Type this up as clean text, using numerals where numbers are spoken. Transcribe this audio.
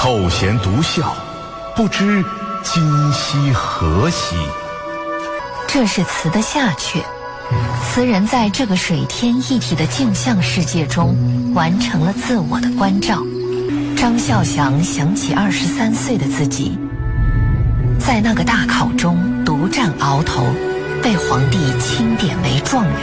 后贤独笑，不知今夕何夕。 这是词的下阙，词人在这个水天一体的镜像世界中完成了自我的关照。张孝祥想起23岁的自己，在那个大考中独占鳌头，被皇帝钦点为状元。